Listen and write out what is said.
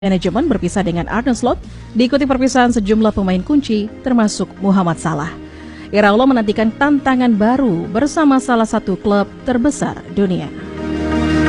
Manajemen berpisah dengan Arne Slot, diikuti perpisahan sejumlah pemain kunci termasuk Muhammad Salah. Iraola menantikan tantangan baru bersama salah satu klub terbesar dunia.